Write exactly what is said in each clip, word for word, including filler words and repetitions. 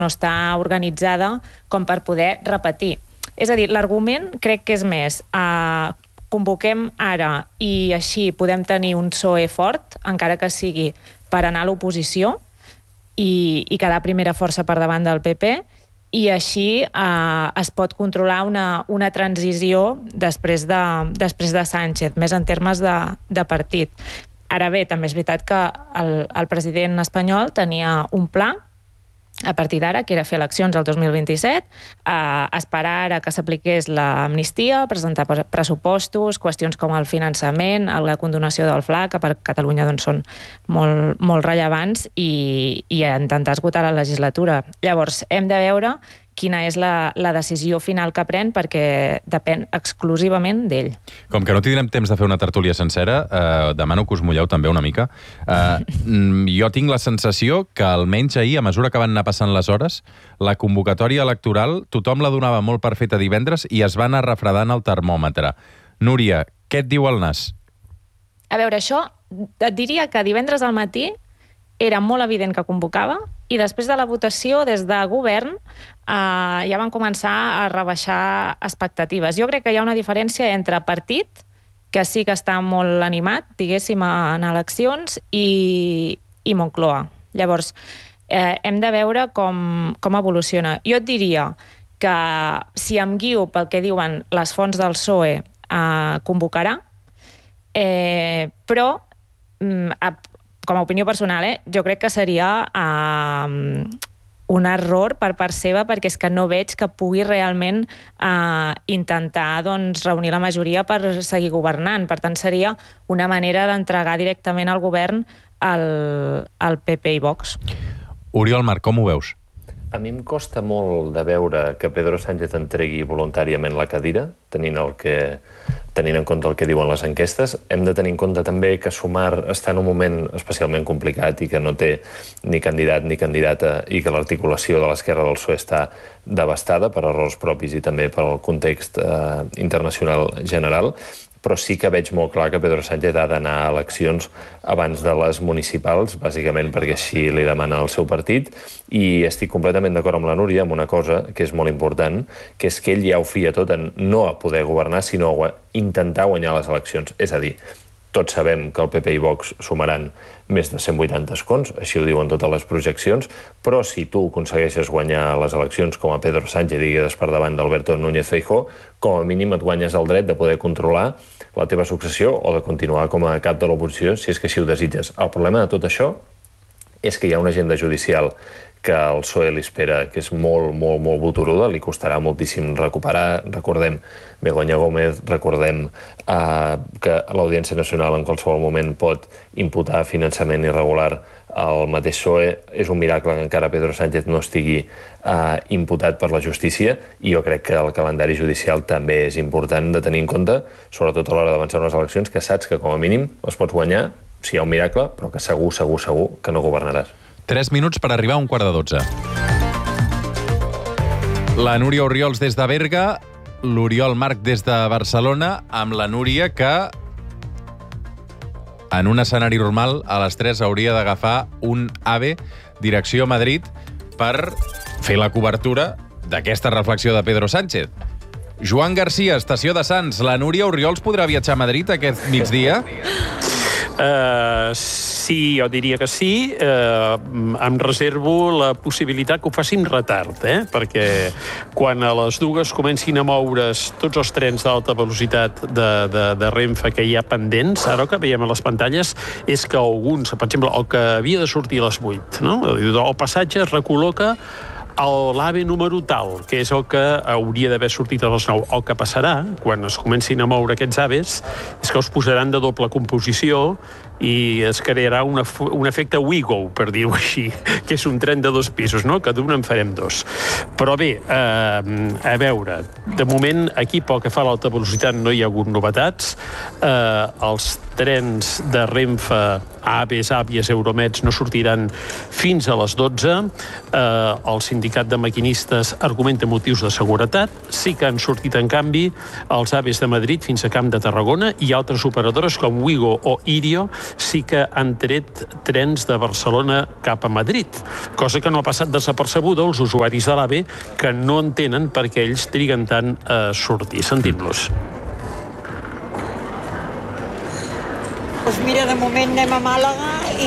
no està organitzada com per poder repetir. És a dir, l'argument crec que és més eh, convoquem ara i així podem tenir un P S O E fort, encara que sigui per anar a l'oposició i, i quedar primera força per davant del P P, i així eh, es pot controlar una, una transició després de, després de Sánchez, més en termes de, de partit. Ara bé, també és veritat que el, el president espanyol tenia un pla a partir d'ara, que era fer eleccions el dos mil vint-i-set, eh, esperar a que s'apliqués l'amnistia, presentar pressupostos, qüestions com el finançament, la condonació del F L A, que per Catalunya doncs, són molt, molt rellevants, i, i intentar esgotar la legislatura. Llavors, hem de veure quina és la, la decisió final que pren, perquè depèn exclusivament d'ell. Com que no tindrem temps de fer una tertúlia sencera, eh, demano que us mulleu també una mica. Eh, jo tinc la sensació que almenys ahir, a mesura que van anar passant les hores, la convocatòria electoral tothom la donava molt per feta divendres i es va anar refredant el termòmetre. Núria, què et diu el nas? A veure, això et diria que divendres al matí era molt evident que convocava, i després de la votació, des de govern, eh, ja van començar a rebaixar expectatives. Jo crec que hi ha una diferència entre partit, que sí que està molt animat, diguéssim, en eleccions, i, i Moncloa. Llavors, eh, hem de veure com, com evoluciona. Jo et diria que si em guio pel que diuen les fonts del P S O E, eh, convocarà, eh, però mm, a com a opinió personal, eh, jo crec que seria uh, un error per part seva, perquè és que no veig que pugui realment uh, intentar doncs, reunir la majoria per seguir governant. Per tant, seria una manera d'entregar directament al govern al, al P P i Vox. Oriol Marc, com ho veus? A mi em costa molt de veure que Pedro Sánchez entregui voluntàriament la cadira, tenint, el que, tenint en compte el que diuen les enquestes. Hem de tenir en compte també que Sumar està en un moment especialment complicat i que no té ni candidat ni candidata, i que l'articulació de l'esquerra del P S O E està devastada per errors propis i també pel context eh, internacional general. Però sí que veig molt clar que Pedro Sánchez ha d'anar a eleccions abans de les municipals, bàsicament perquè així li demana el seu partit, i estic completament d'acord amb la Núria amb una cosa que és molt important, que és que ell ja ho fia tot en no a poder governar, sinó a intentar guanyar les eleccions. És a dir, tots sabem que el P P i Vox sumaran més de cent vuitanta escons, així ho diuen totes les projeccions, però si tu aconsegueixes guanyar les eleccions com a Pedro Sánchez i quedes per davant d'Alberto Núñez Feijóo, com a mínim et guanyes el dret de poder controlar la teva successió o de continuar com a cap de l'oposició, si és que així ho desitges. El problema de tot això és que hi ha una agenda judicial que el P S O E li espera, que és molt, molt, molt boturuda, li costarà moltíssim recuperar. Recordem Begoña Gómez, recordem eh, que l'Audiència Nacional en qualsevol moment pot imputar finançament irregular al mateix P S O E. És un miracle que encara Pedro Sánchez no estigui eh, imputat per la justícia, i jo crec que el calendari judicial també és important de tenir en compte, sobretot a l'hora d'avançar unes eleccions, que saps que com a mínim les pots guanyar, si hi ha un miracle, però que segur, segur, segur que no governaràs. Tres minuts per arribar a un quart de dotze. La Núria Orriols des de Berga, l'Oriol Marc des de Barcelona, amb la Núria que en un escenari normal a les tres hauria d'agafar un AVE direcció Madrid per fer la cobertura d'aquesta reflexió de Pedro Sánchez. Joan Garcia, estació de Sants. La Núria Orriols podrà viatjar a Madrid aquest migdia? Uh, sí, jo diria que sí. Uh, em reservo la possibilitat que ho faci amb retard, eh? Perquè quan a les dues comencin a moure's tots els trens d'alta velocitat de, de, de Renfe que hi ha pendents, ara que veiem a les pantalles, és que alguns, per exemple, el que havia de sortir a les vuit, no? El passatge es recol·loca a l'AVE número tal, que és el que hauria d'haver sortit a les nou. El que passarà, quan es comencin a moure aquests AVEs, és que els posaran de doble composició i es crearà una, un efecte Ouigo, per dir-ho així, que és un tren de dos pisos, no? Que d'un en farem dos. Però bé, eh, a veure, de moment, aquí, pel que fa a l'alta velocitat, no hi ha hagut novetats. Eh, els trens de Renfe, AVEs, Àvies, Euromeds, no sortiran fins a les dotze. Eh, el sindicat de maquinistes argumenta motius de seguretat. Sí que han sortit, en canvi, els AVEs de Madrid fins a Camp de Tarragona i altres operadores com Ouigo o Irio sí que han tret trens de Barcelona cap a Madrid, cosa que no ha passat desapercebuda als usuaris de l'AVE, que no entenen per què ells triguen tant a sortir. Sentim-los. Doncs mira, de moment anem a Màlaga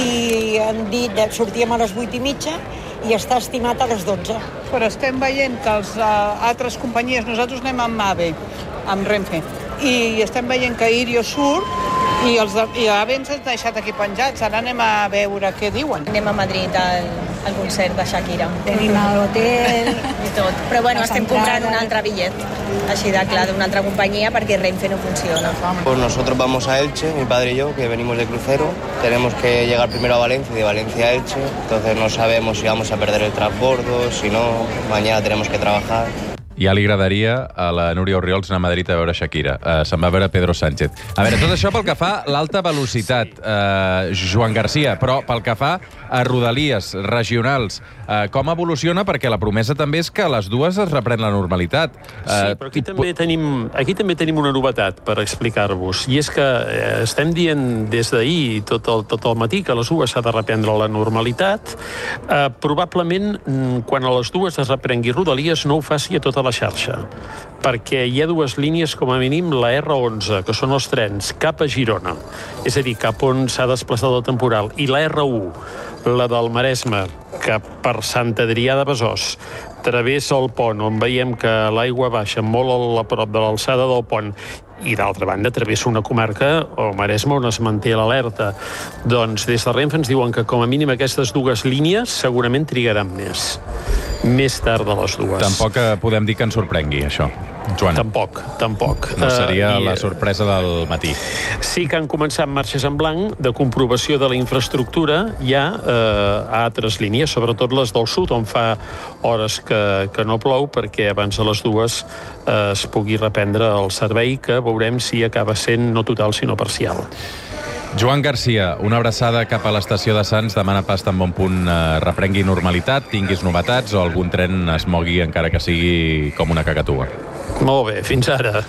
i han dit que sortíem a les vuit i mitja i està estimat a les dotze. Però estem veient que els uh, altres companyies, nosaltres anem amb AVE, amb Renfe, i estem veient que Irio surt i, els de, i AVE ens ha deixat aquí penjats. Ara anem a veure què diuen. Anem a Madrid al, al concert de Shakira. Tenim a l'hotel i tot. Però bueno, estem comprant un altre bitllet, així de clar, d'una altra companyia, perquè Renfe no funciona. Pues nosotros vamos a Elche, mi padre y yo, que venimos de crucero. Tenemos que llegar primero a Valencia y de Valencia a Elche. Entonces no sabemos si vamos a perder el transbordo, si no, mañana tenemos que trabajar. Ja li agradaria a la Núria Orriols anar a Madrid a veure Shakira. Uh, se'n va a veure Pedro Sánchez. A veure, tot això pel que fa a l'alta velocitat, uh, Joan Garcia, però pel que fa a rodalies regionals, uh, com evoluciona? Perquè la promesa també és que a les dues es reprèn la normalitat. Uh, sí, però aquí també, tenim, aquí també tenim una novetat per explicar-vos, i és que eh, estem dient des d'ahir tot el, tot el matí que a les dues s'ha de reprendre la normalitat. Uh, probablement, quan a les dues es reprengui rodalies, no ho faci a tota la xarxa, perquè hi ha dues línies, com a mínim, la erre onze, que són els trens cap a Girona, és a dir, cap on s'ha desplaçat el temporal, i la erre u, la del Maresme, que per Sant Adrià de Besòs travessa el pont, on veiem que l'aigua baixa molt a prop de l'alçada del pont, i d'altra banda travessa una comarca, el Maresme, on es manté l'alerta. Doncs des de Renfe ens diuen que com a mínim aquestes dues línies segurament trigaran més. Més tard de les dues. Tampoc podem dir que ens sorprengui, això, Joan. Tampoc, tampoc. No seria uh, i, la sorpresa del matí. Sí que han començat marxes en blanc de comprovació de la infraestructura ja uh, a altres línies, sobretot les del sud, on fa hores que, que no plou, perquè abans de les dues uh, es pugui reprendre el servei, que veurem si acaba sent no total, sinó parcial. Joan Garcia, una abraçada cap a l'estació de Sants. Demana pas tan bon punt eh, reprengui normalitat, tinguis novetats o algun tren es mogui encara que sigui com una cacatua. Molt bé, fins ara.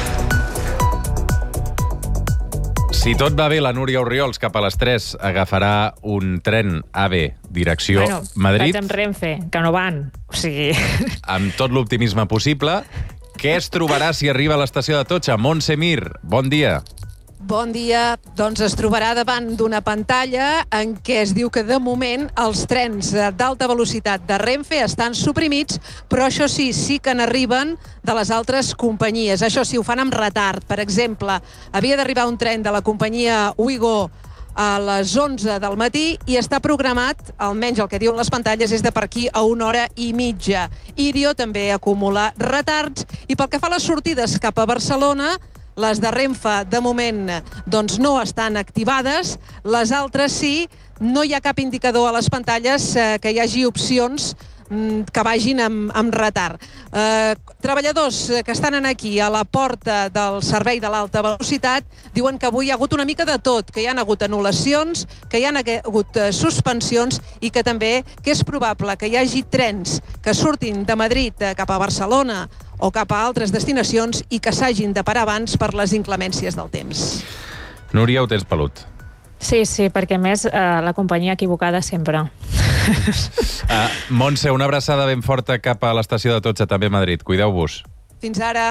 Si tot va bé, la Núria Orriols cap a les tres agafarà un tren AVE direcció bueno, Madrid. Vaig amb Renfe, que no van. O sigui... Amb tot l'optimisme possible. Què es trobarà si arriba a l'estació de Totxa? Montse Mir, bon dia. Bon dia. Doncs es trobarà davant d'una pantalla en què es diu que de moment els trens d'alta velocitat de Renfe estan suprimits, però això sí, sí que n'arriben de les altres companyies. Això sí, ho fan amb retard. Per exemple, havia d'arribar un tren de la companyia Ouigo a les onze del matí i està programat, almenys el que diuen les pantalles, és de per aquí a una hora i mitja. Irio també acumula retards i pel que fa a les sortides cap a Barcelona, les de Renfe, de moment, doncs no estan activades. Les altres sí. No hi ha cap indicador a les pantalles eh, que hi hagi opcions mm, que vagin amb, amb retard. Eh, treballadors que estan aquí a la porta del servei de l'alta velocitat diuen que avui hi ha hagut una mica de tot, que hi ha hagut anul·lacions, que hi ha hagut eh, suspensions i que també que és probable que hi hagi trens que surtin de Madrid eh, cap a Barcelona o cap a altres destinacions i que s'hagin de parar abans per les inclemències del temps. Núria, ho tens pelut. Sí, sí, perquè a més eh, la companyia equivocada sempre. Uh, Montse, una abraçada ben forta cap a l'estació de Totxa, també a Madrid. Cuideu-vos. Fins ara.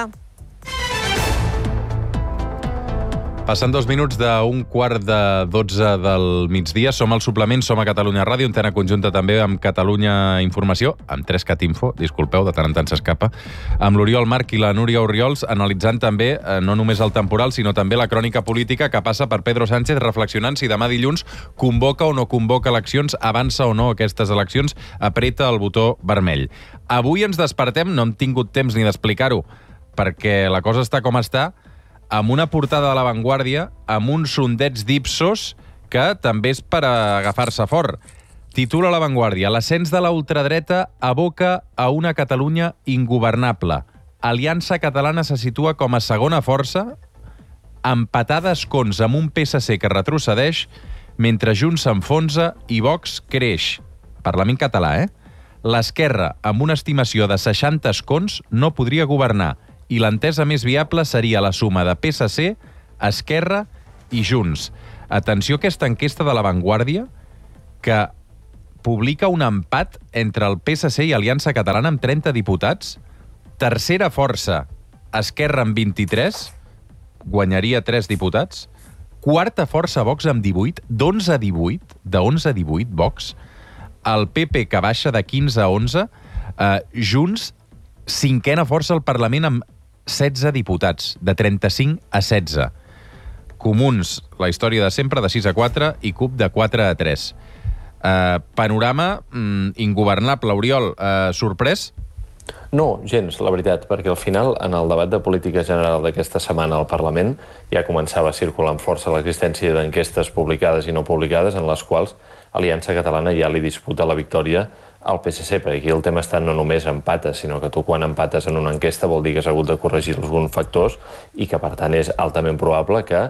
Passen dos minuts d'un quart de dotze del migdia. Som al suplement, som a Catalunya Ràdio, antena conjunta també amb Catalunya Informació, amb tres cat info, disculpeu, de tant en tant s'escapa, amb l'Oriol Marc i la Núria Orriols, analitzant també eh, no només el temporal, sinó també la crònica política que passa per Pedro Sánchez, reflexionant si demà dilluns convoca o no convoca eleccions, avança o no aquestes eleccions, apreta el botó vermell. Avui ens despertem, no hem tingut temps ni d'explicar-ho, perquè la cosa està com està, amb una portada de La Vanguardia, amb uns sondets d'Ipsos que també és per agafar-se fort. Titula La Vanguardia: l'ascens de la ultradreta aboca a una Catalunya ingovernable. Aliança Catalana se situa com a segona força, empatada a escons amb un P S C que retrocedeix, mentre Junts s'enfonsa i Vox creix. Parlament català, eh? L'esquerra, amb una estimació de seixanta escons, no podria governar, i l'entesa més viable seria la suma de P S C, Esquerra i Junts. Atenció a aquesta enquesta de La Vanguardia que publica un empat entre el P S C i Aliança Catalana amb trenta diputats. Tercera força, Esquerra amb vint-i-tres, guanyaria tres diputats. Quarta força, Vox amb divuit, d'onze a divuit, de onze a divuit, Vox. El P P que baixa de quinze a onze. Uh, Junts, cinquena força al Parlament amb setze diputats, de trenta-cinc a setze. Comuns, la història de sempre, de sis a quatre, i CUP de quatre a tres. Uh, panorama mm, ingovernable. Oriol, uh, sorprès? No, gens, la veritat, perquè al final, en el debat de política general d'aquesta setmana al Parlament, ja començava a circular amb força l'existència d'enquestes publicades i no publicades, en les quals Aliança Catalana ja li disputa la victòria al P S C, perquè aquí el tema està no només empates, sinó que tu quan empates en una enquesta vol dir que has hagut de corregir alguns factors i que, per tant, és altament probable que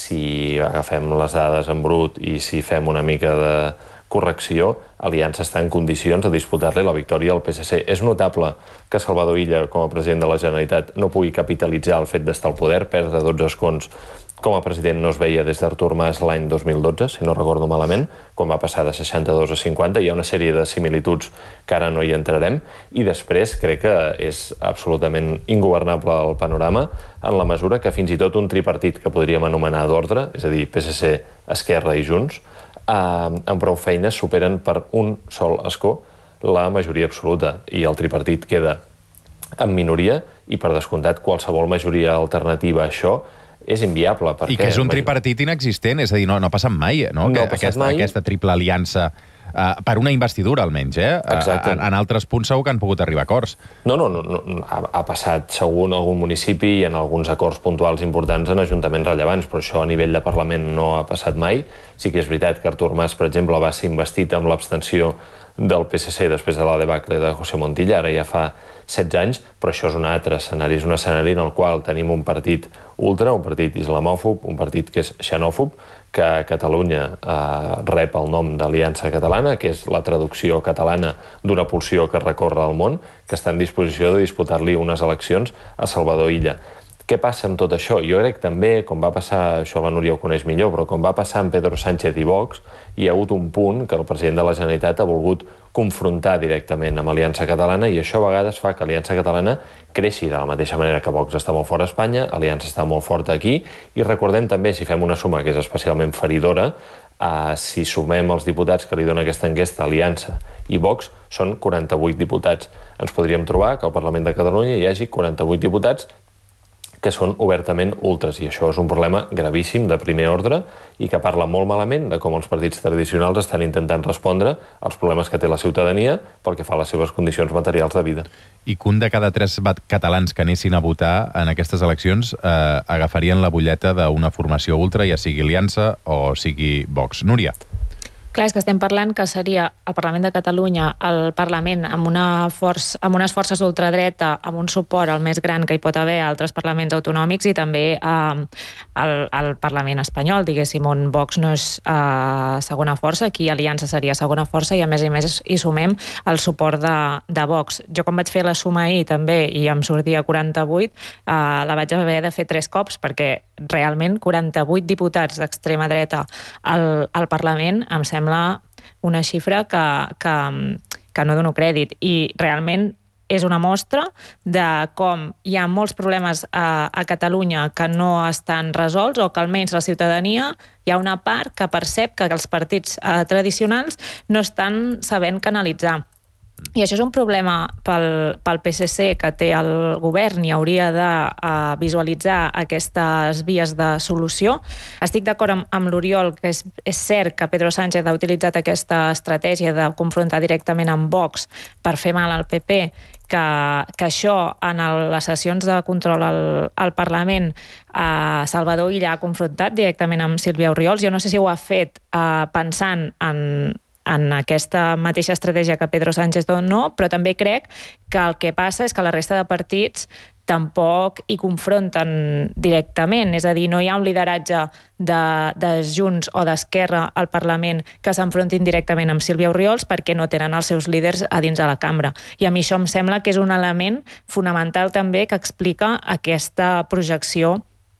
si agafem les dades en brut i si fem una mica de correcció, Aliança està en condicions de disputar-li la victòria al P S C. És notable que Salvador Illa, com a president de la Generalitat, no pugui capitalitzar el fet d'estar al poder, perdre dotze escons com a president no es veia des d'Artur Mas l'any dos mil dotze, si no recordo malament, quan va passar de seixanta-dos a cinquanta. Hi ha una sèrie de similituds que ara no hi entrarem. I després crec que és absolutament ingovernable el panorama en la mesura que fins i tot un tripartit que podríem anomenar d'ordre, és a dir, P S C, Esquerra i Junts, eh, amb prou feines superen per un sol escó la majoria absoluta. I el tripartit queda en minoria i, per descomptat, qualsevol majoria alternativa a això és inviable. I que és un tripartit inexistent, és a dir, no, no ha passat mai, no? No que, ha passat aquesta, mai. Aquesta triple aliança, uh, per una investidura almenys, eh? Exacte. En, en altres punts segur que han pogut arribar a acords. No, no, no, no ha, ha passat segur en algun municipi i en alguns acords puntuals importants en ajuntaments rellevants, però això a nivell de Parlament no ha passat mai. Sí que és veritat que Artur Mas, per exemple, va ser investit amb l'abstenció del P S C després de la debacle de José Montilla, ara ja fa setze anys, però això és un altre escenari. És un escenari en el qual tenim un partit ultra, un partit islamòfob, un partit que és xenòfob, que a Catalunya eh, rep el nom d'Aliança Catalana, que és la traducció catalana d'una pulsió que recorre el món, que està en disposició de disputar-li unes eleccions a Salvador Illa. Què passa amb tot això? Jo crec també, com va passar, això la Núria ho coneix millor, però com va passar amb Pedro Sánchez i Vox, hi ha hagut un punt que el president de la Generalitat ha volgut confrontar directament amb Aliança Catalana i això a vegades fa que Aliança Catalana creixi de la mateixa manera que Vox està molt fort a Espanya, Aliança està molt forta aquí i recordem també, si fem una suma que és especialment feridora, eh, si sumem els diputats que li dona aquesta enquesta Aliança i Vox, són quaranta-vuit diputats. Ens podríem trobar que al Parlament de Catalunya hi hagi quaranta-vuit diputats que són obertament ultres, i això és un problema gravíssim de primer ordre i que parla molt malament de com els partits tradicionals estan intentant respondre als problemes que té la ciutadania pel que fa a les seves condicions materials de vida. I que un de cada tres catalans que anessin a votar en aquestes eleccions eh, agafarien la butlleta d'una formació ultra, ja sigui Aliança o sigui Vox. Núria. Clar, és que estem parlant que seria el Parlament de Catalunya, el Parlament amb, una força, amb unes forces d'ultradreta, amb un suport el més gran que hi pot haver a altres parlaments autonòmics i també eh, el, el Parlament espanyol, diguéssim, on Vox no és eh, segona força, aquí Aliança seria segona força i a més i més hi sumem el suport de, de Vox. Jo quan vaig fer la suma ahir també i em sortia quaranta-vuit, eh, la vaig haver de fer tres cops perquè realment quaranta-vuit diputats d'extrema dreta al, al Parlament em sembla una xifra que, que, que no dono crèdit i realment és una mostra de com hi ha molts problemes a, a Catalunya que no estan resolts o que almenys la ciutadania hi ha una part que percep que els partits eh, tradicionals no estan sabent canalitzar. I això és un problema pel, pel P S C que té el govern i hauria de uh, visualitzar aquestes vies de solució. Estic d'acord amb, amb l'Oriol que és, és cert que Pedro Sánchez ha utilitzat aquesta estratègia de confrontar directament amb Vox per fer mal al P P, que, que això en el, les sessions de control al, al Parlament uh, Salvador Illa ha confrontat directament amb Sílvia Orriols. Jo no sé si ho ha fet uh, pensant en en aquesta mateixa estratègia que Pedro Sánchez o no, però també crec que el que passa és que la resta de partits tampoc hi confronten directament, és a dir, no hi ha un lideratge de, de Junts o d'Esquerra al Parlament que s'enfrontin directament amb Sílvia Orriols perquè no tenen els seus líders a dins de la cambra. I a mi això em sembla que és un element fonamental també que explica aquesta projecció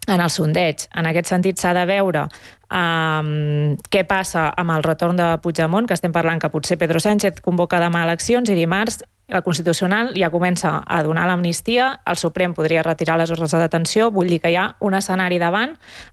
en el sondeig. En aquest sentit s'ha de veure um, què passa amb el retorn de Puigdemont, que estem parlant que potser Pedro Sánchez convoca demà eleccions i dimarts el Constitucional ja comença a donar l'amnistia, el Suprem podria retirar les ordres de detenció, vull dir que hi ha un escenari davant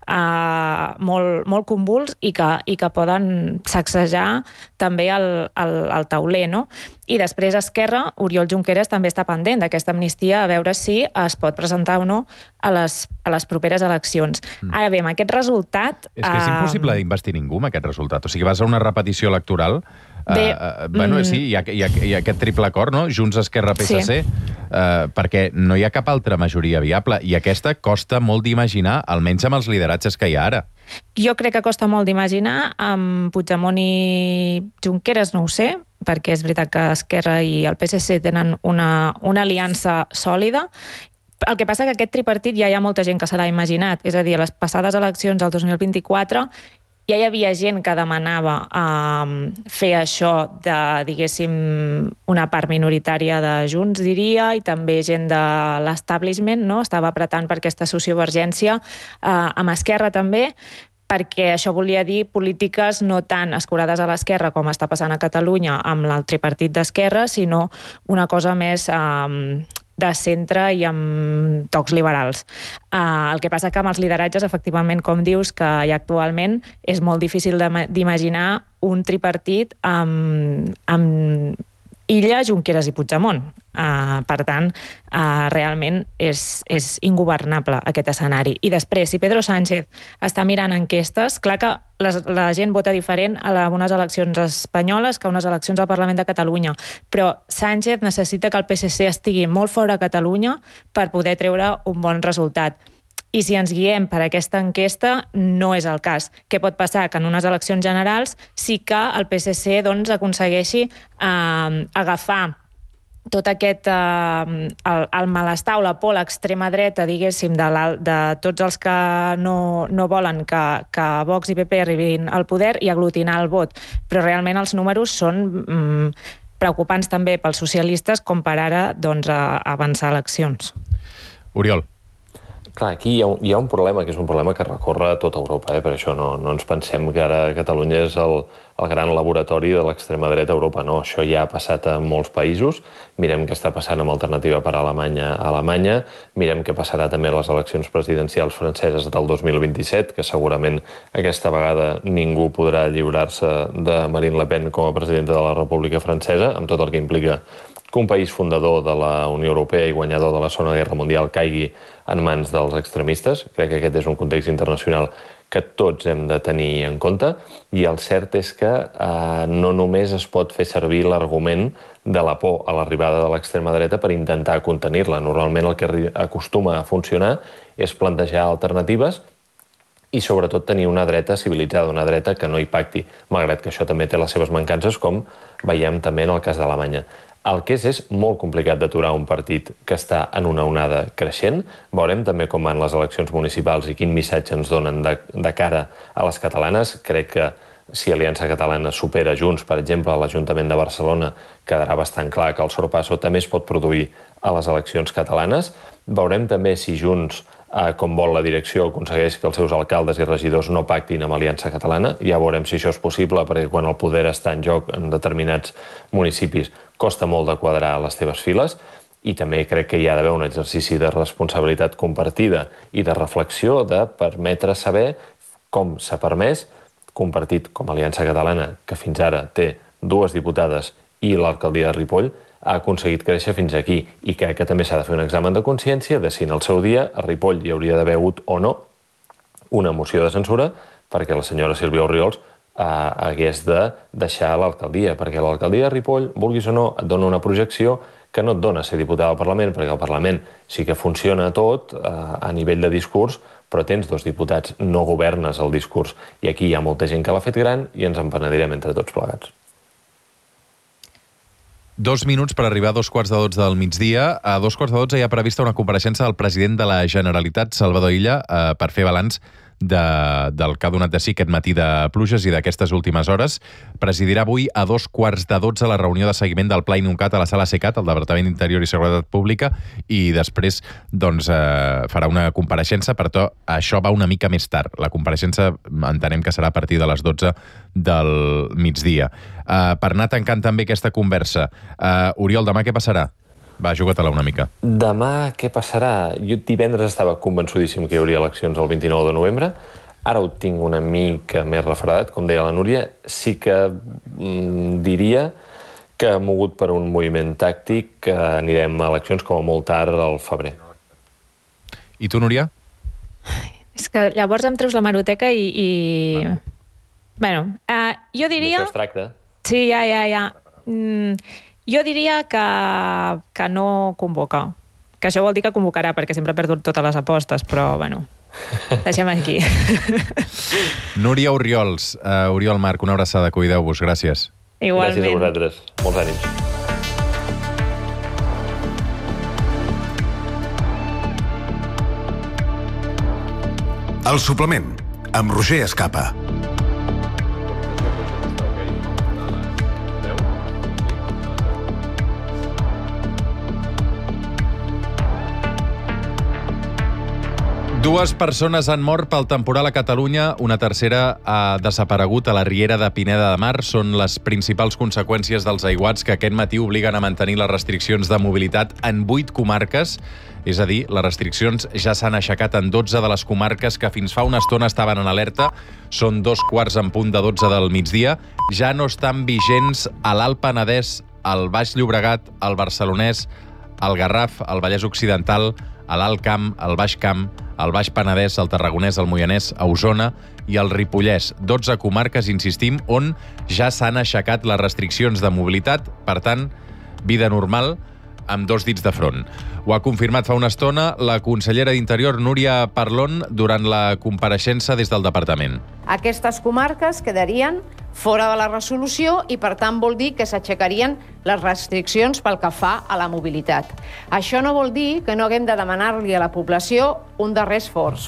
eh, molt, molt convuls i que, i que poden sacsejar també el, el, el tauler, no? I després Esquerra, Oriol Junqueras també està pendent d'aquesta amnistia a veure si es pot presentar o no a les, a les properes eleccions. Mm. Ara bé, amb aquest resultat... És que és impossible eh... investir ningú amb aquest resultat. O sigui, vas a una repetició electoral... Bé, uh, uh, bueno, mm... sí, hi ha, hi, ha, hi ha aquest triple acord, no? Junts, Esquerra, P S C, sí. uh, perquè no hi ha cap altra majoria viable, i aquesta costa molt d'imaginar, almenys amb els lideratges que hi ha ara. Jo crec que costa molt d'imaginar, amb Puigdemont i Junqueras no ho sé, perquè és veritat que Esquerra i el P S C tenen una, una aliança sòlida. El que passa que aquest tripartit ja hi ha molta gent que se l'ha imaginat, és a dir, a les passades eleccions del dos mil vint-i-quatre ja hi havia gent que demanava um, fer això de, diguéssim, una part minoritària de Junts, diria, i també gent de l'establishment, no? Estava apretant per aquesta sociovergència, uh, amb Esquerra també, perquè això volia dir polítiques no tan escurades a l'esquerra com està passant a Catalunya amb el tripartit d'Esquerra, sinó una cosa més... Um, de centre i amb tocs liberals. Uh, el que passa que amb els lideratges, efectivament, com dius, que hi ha actualment, és molt difícil d'imaginar un tripartit amb, amb Illa, Junqueras i Puigdemont. Uh, per tant, uh, realment és, és ingovernable aquest escenari. I després, si Pedro Sánchez està mirant enquestes, clar que les, la gent vota diferent a unes eleccions espanyoles que a unes eleccions al Parlament de Catalunya, però Sánchez necessita que el P S C estigui molt fora de Catalunya per poder treure un bon resultat. I si ens guiem per aquesta enquesta, no és el cas. Què pot passar? Que en unes eleccions generals sí que el P S C doncs, aconsegueixi eh, agafar tot aquest, eh, el, el malestar o la por a l'extrema dreta, diguéssim, de, la, de tots els que no, no volen que, que Vox i P P arribin al poder i aglutinar el vot. Però realment els números són mm, preocupants també pels socialistes com per ara doncs, a, a avançar eleccions. Oriol. Clar, aquí hi ha, un, hi ha un problema, que és un problema que recorre a tota Europa, eh? Per això no, no ens pensem que ara Catalunya és el, el gran laboratori de l'extrema dreta a Europa. No, això ja ha passat a molts països. Mirem què està passant amb Alternativa per Alemanya a Alemanya. Mirem què passarà també a les eleccions presidencials franceses del dos mil vint-i-set, que segurament aquesta vegada ningú podrà lliurar-se de Marine Le Pen com a presidenta de la República Francesa, amb tot el que implica que un país fundador de la Unió Europea i guanyador de la Segona Guerra Mundial caigui en mans dels extremistes. Crec que aquest és un context internacional que tots hem de tenir en compte, i el cert és que eh, no només es pot fer servir l'argument de la por a l'arribada de l'extrema dreta per intentar contenir-la. Normalment el que acostuma a funcionar és plantejar alternatives i sobretot tenir una dreta civilitzada, una dreta que no hi pacti, malgrat que això també té les seves mancances, com veiem també en el cas d'Alemanya. El que és és molt complicat d'aturar un partit que està en una onada creixent. Veurem també com van les eleccions municipals i quin missatge ens donen de, de cara a les catalanes. Crec que si Aliança Catalana supera Junts, per exemple, a l'Ajuntament de Barcelona, quedarà bastant clar que el sorpasso també es pot produir a les eleccions catalanes. Veurem també si Junts, eh, com vol la direcció, aconsegueix que els seus alcaldes i regidors no pactin amb Aliança Catalana. Ja veurem si això és possible, perquè quan el poder està en joc en determinats municipis costa molt de quadrar les teves files, i també crec que hi ha d'haver un exercici de responsabilitat compartida i de reflexió de permetre saber com s'ha permès que un partit com Aliança Catalana, que fins ara té dues diputades i l'alcaldia de Ripoll, ha aconseguit créixer fins aquí, i crec que també s'ha de fer un examen de consciència de si en el seu dia a Ripoll hi hauria d'haver hagut o no una moció de censura perquè la senyora Sílvia Orriols Uh, hagués de deixar l'alcaldia, perquè l'alcaldia de Ripoll, vulguis o no, et dona una projecció que no et dona ser diputat al Parlament, perquè el Parlament sí que funciona tot uh, a nivell de discurs, però tens dos diputats, no governes el discurs. I aquí hi ha molta gent que l'ha fet gran i ens en penedirem entre tots plegats. Dos minuts per arribar a dos quarts de dotze del migdia. A dos quarts de dotze hi ha prevista una compareixença del president de la Generalitat, Salvador Illa, eh, per fer balanç de, del que ha donat de si aquest matí de pluges i d'aquestes últimes hores. Presidirà avui a dos quarts de dotze la reunió de seguiment del Pla Inuncat a la Sala SECAT, al Departament d'Interior i Seguretat Pública, i després doncs, eh, farà una compareixença, per tot això va una mica més tard. La compareixença entenem que serà a partir de les dotze del migdia. Uh, per anar tancant també aquesta conversa, uh, Oriol, demà què passarà? Va, juga-te-la una mica. Demà què passarà? Jo divendres estava convençudíssim que hi hauria eleccions el vint-i-nou de novembre. Ara ho tinc una mica més refredat, com deia la Núria. Sí que mm, diria que mogut per un moviment tàctic que anirem a eleccions com a molt tard al febrer. I tu, Núria? És que llavors em treus la maroteca i... i... Bueno, bueno uh, jo diria... D'això es tracta. Sí, ja, ja, ja. Mm, jo diria que, que no convoca. Que això vol dir que convocarà, perquè sempre ha perdut totes les apostes, però, bueno, deixem aquí. Núria Oriols, uh, Oriol Marc, una abraçada, cuideu-vos, gràcies. Igualment. Gràcies a vosaltres. Molts ànims. El suplement, amb Roger Escapa. Dues persones han mort pel temporal a Catalunya, una tercera ha desaparegut a la riera de Pineda de Mar. Són les principals conseqüències dels aiguats que aquest matí obliguen a mantenir les restriccions de mobilitat en vuit comarques. És a dir, les restriccions ja s'han aixecat en dotze de les comarques que fins fa una estona estaven en alerta. Són dos quarts en punt de dotze del migdia. Ja no estan vigents a l'Alt Penedès, al Baix Llobregat, al Barcelonès, al Garraf, al Vallès Occidental, a l'Alt Camp, al Baix Camp, al Baix Penedès, al Tarragonès, al Moianès, a Osona i al Ripollès. dotze comarques, insistim, on ja s'han aixecat les restriccions de mobilitat. Per tant, vida normal amb dos dits de front. Ho ha confirmat fa una estona la consellera d'Interior, Núria Parlon, durant la compareixença des del departament. Aquestes comarques quedarien fora de la resolució i, per tant, vol dir que s'aixecarien les restriccions pel que fa a la mobilitat. Això no vol dir que no haguem de demanar-li a la població un darrer esforç.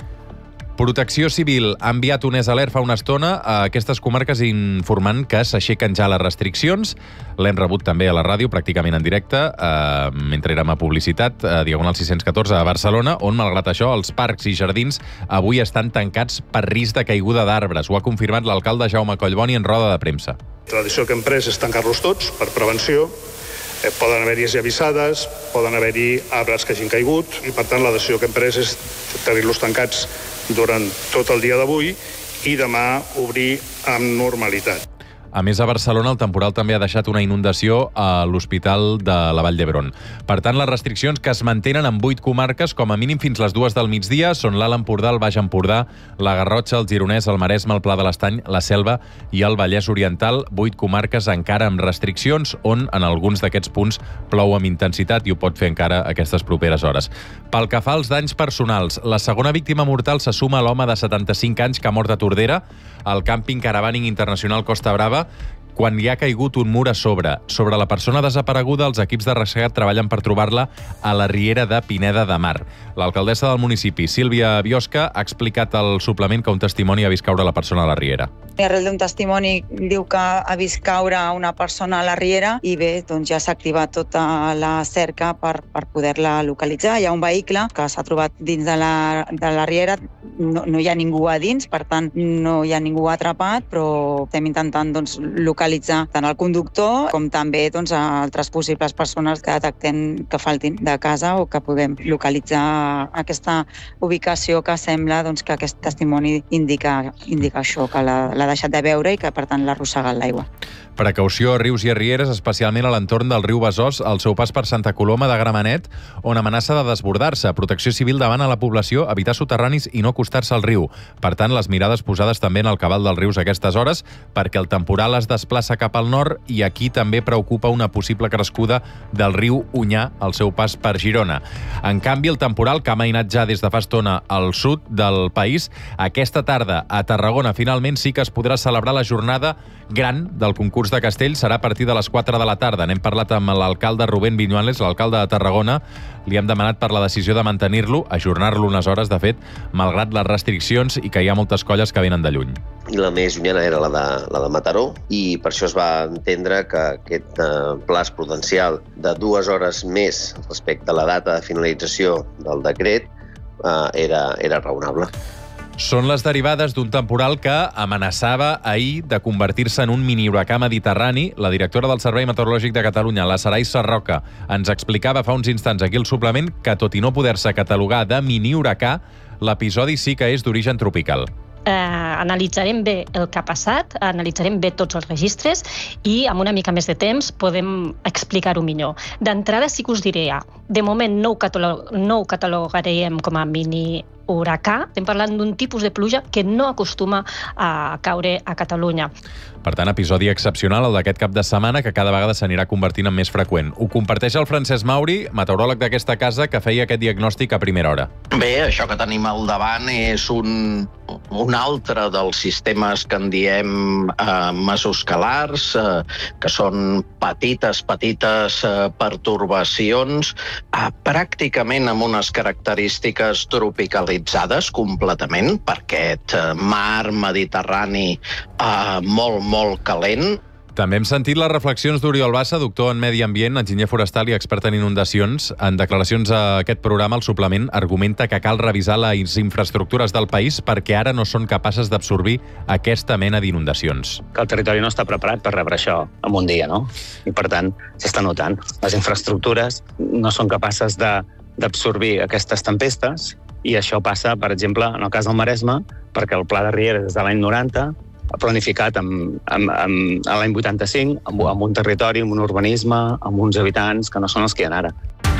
Protecció Civil ha enviat un S-Alert fa una estona a aquestes comarques informant que s'aixequen ja les restriccions. L'hem rebut també a la ràdio, pràcticament en directe, eh, mentre érem a publicitat, a Diagonal sis-cents catorze a Barcelona, on, malgrat això, els parcs i jardins avui estan tancats per risc de caiguda d'arbres. Ho ha confirmat l'alcalde Jaume Collboni en roda de premsa. La decisió que hem pres és tancar-los tots per prevenció. Eh, poden haver-hi esllavissades, poden haver-hi arbres que hagin caigut i, per tant, la decisió que hem pres és tenir-los tancats durant tot el dia d'avui i demà obrir amb normalitat. A més, a Barcelona, el temporal també ha deixat una inundació a l'Hospital de la Vall d'Hebron. Per tant, les restriccions que es mantenen en vuit comarques, com a mínim fins les dues del migdia, són l'Alt Empordà, el Baix Empordà, la Garrotxa, el Gironès, el Maresme, el Pla de l'Estany, la Selva i el Vallès Oriental. Vuit comarques encara amb restriccions, on en alguns d'aquests punts plou amb intensitat i ho pot fer encara aquestes properes hores. Pel que fa als danys personals, la segona víctima mortal se suma a l'home de setanta-cinc anys que ha mort a Tordera, al càmping Caravaning Internacional Costa Brava, quan hi ha caigut un mur a sobre. Sobre la persona desapareguda, els equips de rescat treballen per trobar-la a la riera de Pineda de Mar. L'alcaldessa del municipi, Sílvia Biosca, ha explicat al suplement que un testimoni ha vist caure la persona a la riera. I arrel d'un testimoni diu que ha vist caure una persona a la riera i bé, doncs ja s'ha activat tota la cerca per, per poder-la localitzar. Hi ha un vehicle que s'ha trobat dins de la, de la riera, no, no hi ha ningú a dins, per tant no hi ha ningú atrapat, però estem intentant doncs, localitzar tant el conductor com també doncs, altres possibles persones que detectem que faltin de casa o que puguem localitzar aquesta ubicació que sembla doncs, que aquest testimoni indica, indica això, que la, la deixat de veure i que, per tant, l'ha arrossegat l'aigua. Precaució a rius i a rieres, especialment a l'entorn del riu Besòs, al seu pas per Santa Coloma de Gramenet, on amenaça de desbordar-se. Protecció Civil demana a la població evitar soterranis i no acostar-se al riu. Per tant, les mirades posades també en el cabal dels rius a aquestes hores, perquè el temporal es desplaça cap al nord i aquí també preocupa una possible crescuda del riu Onyar al seu pas per Girona. En canvi, el temporal, que ha amainat ja des de fa estona al sud del país, aquesta tarda a Tarragona finalment sí que es podrà celebrar la jornada gran del concurs Puig de Castells serà a partir de les quatre de la tarda. N'hem parlat amb l'alcalde Rubén Viñuales, l'alcalde de Tarragona. Li hem demanat per la decisió de mantenir-lo, ajornar-lo unes hores, de fet, malgrat les restriccions i que hi ha moltes colles que venen de lluny. I la més llunyana era la de, la de Mataró, i per això es va entendre que aquest eh, plaç prudencial de dues hores més respecte a la data de finalització del decret eh, era, era raonable. Són les derivades d'un temporal que amenaçava ahir de convertir-se en un mini-huracà mediterrani. La directora del Servei Meteorològic de Catalunya, la Saray Sarroca, ens explicava fa uns instants aquí el suplement que, tot i no poder-se catalogar de mini-huracà, l'episodi sí que és d'origen tropical. Eh, analitzarem bé el que ha passat, analitzarem bé tots els registres i amb una mica més de temps podem explicar-ho millor. D'entrada sí que us diré, de moment no ho, catalog no ho catalogarem com a mini huracà. Estem parlant d'un tipus de pluja que no acostuma a caure a Catalunya. Per tant, episodi excepcional, el d'aquest cap de setmana, que cada vegada s'anirà convertint en més freqüent. Ho comparteix el Francesc Mauri, meteoròleg d'aquesta casa, que feia aquest diagnòstic a primera hora. Bé, això que tenim al davant és un, un altre dels sistemes que en diem eh, mesoscalars, eh, que són petites, petites eh, pertorbacions, eh, pràcticament amb unes característiques tropicalitzades completament, per aquest eh, mar Mediterrani eh, molt, molt calent. També hem sentit les reflexions d'Oriol Bassa, doctor en Medi Ambient, enginyer forestal i expert en inundacions. En declaracions a aquest programa, el suplement argumenta que cal revisar les infraestructures del país perquè ara no són capaces d'absorbir aquesta mena d'inundacions. Que el territori no està preparat per rebre això en un dia, no? I per tant, s'està notant. Les infraestructures no són capaces de d'absorbir aquestes tempestes i això passa, per exemple, en el cas del Maresme, perquè el Pla de Riera des de l'any noranta ha planificat amb, amb, amb, l'any vuitanta-cinc amb, amb un territori, amb un urbanisme, amb uns habitants que no són els que hi ha ara.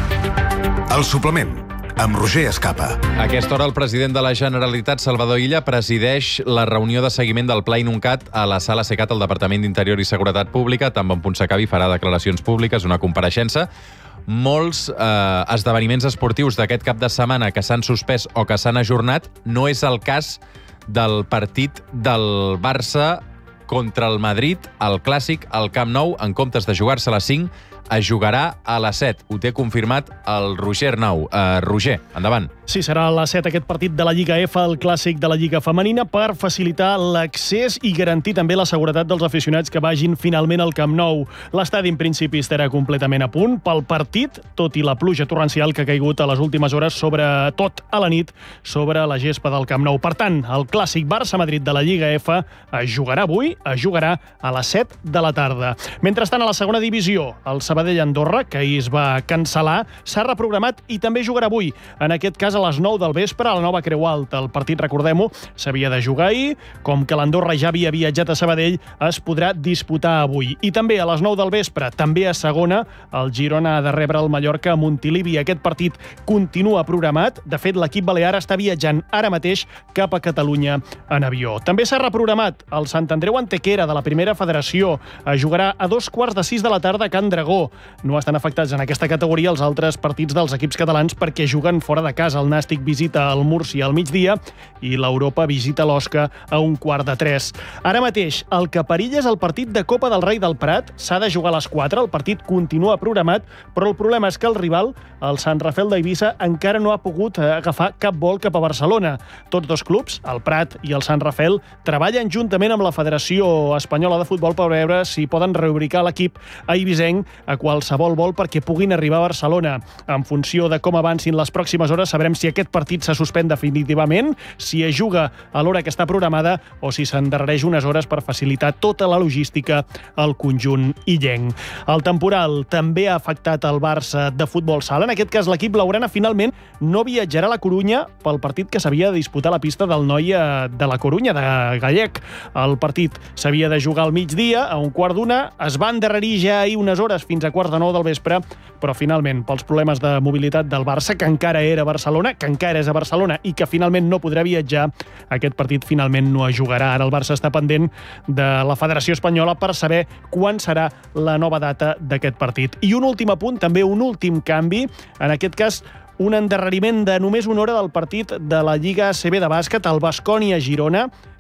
El suplement, amb Roger Escapa. A aquesta hora, el president de la Generalitat, Salvador Illa, presideix la reunió de seguiment del Pla Inuncat a la Sala Cecat al Departament d'Interior i Seguretat Pública. Tan bon punt s'acabi, farà declaracions públiques, una compareixença. Molts eh, esdeveniments esportius d'aquest cap de setmana que s'han suspès o que s'han ajornat. No és el cas del partit del Barça contra el Madrid, el clàssic, al Camp Nou. En comptes de jugar-se a les cinc, es jugarà a les set. Ho té confirmat el Roger Arnau. Uh, Roger, endavant. Sí, serà a les set aquest partit de la Lliga F, el clàssic de la Lliga Femenina, per facilitar l'accés i garantir també la seguretat dels aficionats que vagin finalment al Camp Nou. L'estadi, en principi, estarà completament a punt pel partit, tot i la pluja torrencial que ha caigut a les últimes hores, sobretot a la nit, sobre la gespa del Camp Nou. Per tant, el clàssic Barça-Madrid de la Lliga F es jugarà avui, es jugarà a les set de la tarda. Mentrestant, a la segona divisió, el Sabadell-Andorra, que ahir es va cancel·lar, s'ha reprogramat i també jugarà avui. En aquest cas, a les nou del vespre, a la nova Creu Alta. El partit, recordem-ho, s'havia de jugar ahir. Com que l'Andorra ja havia viatjat a Sabadell, es podrà disputar avui. I també a les nou del vespre, també a segona, el Girona ha de rebre el Mallorca a Montilivi. Aquest partit continua programat. De fet, l'equip balear està viatjant ara mateix cap a Catalunya en avió. També s'ha reprogramat el Sant Andreu Antequera de la Primera Federació. Es jugarà a dos quarts de sis de la tarda a Can Dragó. No estan afectats en aquesta categoria els altres partits dels equips catalans perquè juguen fora de casa. El Nàstic visita el Múrcia al migdia i l'Europa visita l'Osca a un quart de tres. Ara mateix, el que perilla és el partit de Copa del Rei del Prat. S'ha de jugar a les quatre, el partit continua programat, però el problema és que el rival, el Sant Rafel d'Eivissa, encara no ha pogut agafar cap vol cap a Barcelona. Tots dos clubs, el Prat i el Sant Rafel, treballen juntament amb la Federació Espanyola de Futbol per veure si poden reubicar l'equip eivissenc a qualsevol vol perquè puguin arribar a Barcelona. En funció de com avancin les pròximes hores, sabrem si aquest partit se suspèn definitivament, si es juga a l'hora que està programada o si s'endarrereix unes hores per facilitar tota la logística al conjunt illenc. El temporal també ha afectat el Barça de futbol sala. En aquest cas, l'equip blaugrana finalment no viatjarà a la Corunya pel partit que s'havia de disputar a la pista del Noia de la Corunya, de Gallec. El partit s'havia de jugar al migdia, a un quart d'una. Es va endarrerir ja ahir unes hores fins a quarts de nou del vespre, però finalment, pels problemes de mobilitat del Barça, que encara era a Barcelona, que encara és a Barcelona i que finalment no podrà viatjar, aquest partit finalment no es jugarà. Ara el Barça està pendent de la Federació Espanyola per saber quan serà la nova data d'aquest partit. I un últim apunt, també un últim canvi, en aquest cas un endarreriment de només una hora del partit de la Lliga A C B de bàsquet, el Baskonia-Girona,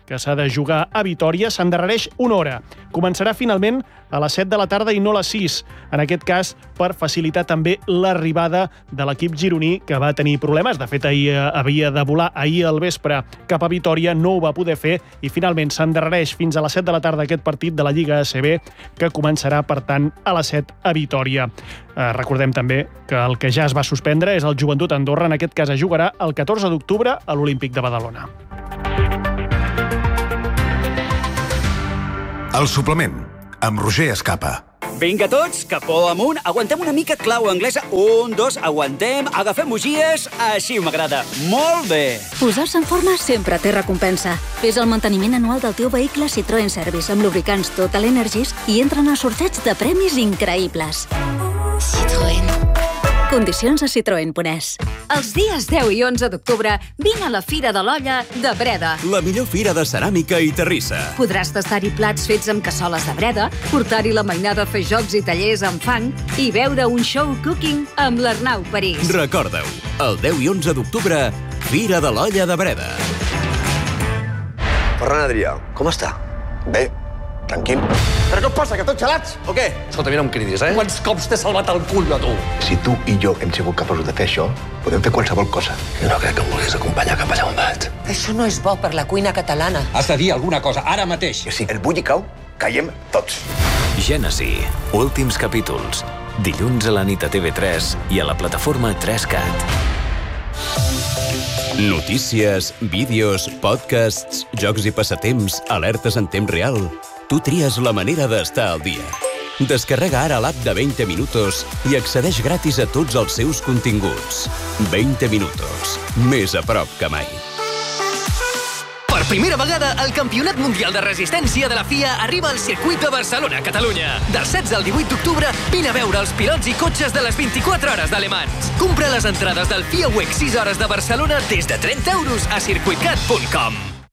que s'ha de jugar a Vitòria, s'endarrereix una hora. Començarà finalment a les set de la tarda i no a les sis. En aquest cas, per facilitar també l'arribada de l'equip gironí, que va tenir problemes. De fet, ahir havia de volar ahir al vespre cap a Vitòria, no ho va poder fer i finalment s'endarrereix fins a les set de la tarda aquest partit de la Lliga A C B, que començarà, per tant, a les set a Vitòria. Eh, recordem també que el que ja es va suspendre és el Joventut Andorra. En aquest cas es jugarà el catorze d'octubre a l'Olímpic de Badalona. El suplement, amb Roger Escapa. Vinga tots, capó amunt, aguantem una mica clau anglesa. Un, dos, aguantem, agafem bugies, així m'agrada. Molt bé. Posar-se en forma sempre té recompensa. Fes el manteniment anual del teu vehicle Citroën Service amb lubricants Total Energies i entren a sorteig de premis increïbles. Citroën. Condicions a citroen punt es. Els dies deu i onze d'octubre vine a la Fira de l'Olla de Breda. La millor fira de ceràmica i terrissa. Podràs tastar-hi plats fets amb cassoles de Breda, portar-hi la mainada a fer jocs i tallers amb fang i veure un show cooking amb l'Arnau París. Recorda-ho, el deu i onze d'octubre, Fira de l'Olla de Breda. Ferran Adrià, com està? Bé, tranquil. Però què passa, que tots gelats, o què? Escolta, mira, no em cridis, eh? Quants cops t'he salvat el cul, a tu? Si tu i jo hem sigut capaços de fer això, podem fer qualsevol cosa. Jo no crec que em vulguis acompanyar cap allà on vaig. Això no és bo per la cuina catalana. Has de dir alguna cosa, ara mateix. Que si el bulli cau, caiem tots. Gènesi, últims capítols. Dilluns a la nit a T V tres i a la plataforma tres cat. Notícies, vídeos, podcasts, jocs i passatemps, alertes en temps real. Tu tries la manera d'estar al dia. Descarrega ara l'app de veinte minutos i accedeix gratis a tots els seus continguts. veinte minutos, més a prop que mai. Per primera vegada, el Campionat Mundial de Resistència de la F I A arriba al circuit de Barcelona, Catalunya. Del setze al divuit d'octubre, vine a veure els pilots i cotxes de les vint-i-quatre hores d'Alemans. Compra les entrades del F I A Week sis hores de Barcelona des de trenta euros a circuitcat punt com.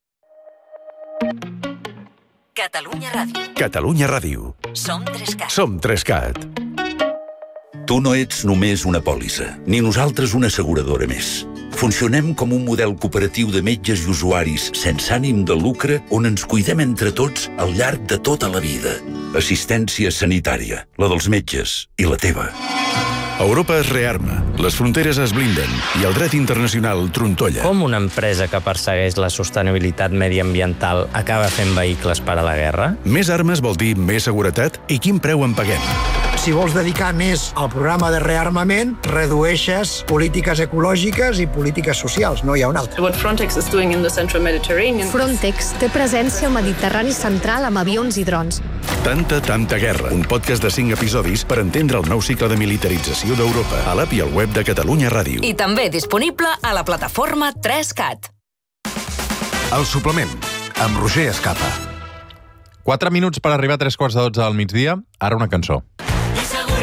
Catalunya Ràdio. Catalunya Ràdio. Som tres cat. Som tres cat. Tu no ets només una pòlissa, ni nosaltres una asseguradora més. Funcionem com un model cooperatiu de metges i usuaris sense ànim de lucre on ens cuidem entre tots al llarg de tota la vida. Assistència sanitària, la dels metges i la teva. Europa es rearma, les fronteres es blinden i el dret internacional trontolla. Com una empresa que persegueix la sostenibilitat mediambiental acaba fent vehicles per a la guerra? Més armes vol dir més seguretat i quin preu en paguem? Si vols dedicar més al programa de rearmament, redueixes polítiques ecològiques i polítiques socials, no hi ha un altre. What Frontex is doing in the Central Mediterranean. Frontex té presència al Mediterrani central amb avions i drons. Tanta, tanta guerra. Un podcast de cinc episodis per entendre el nou cicle de militarització d'Europa. A l'app i al web de Catalunya Ràdio. I també disponible a la plataforma tres cat. El suplement, amb Roger Escapa. Quatre minuts per arribar a tres quarts de dotze del migdia. Ara una cançó.